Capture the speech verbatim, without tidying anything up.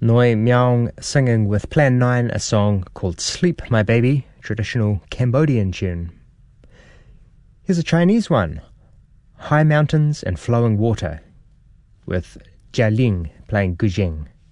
Noi Myong singing with Plan nine a song called Sleep My Baby, traditional Cambodian tune. Here's a Chinese one, High Mountains and Flowing Water, with Jia Ling playing guzheng.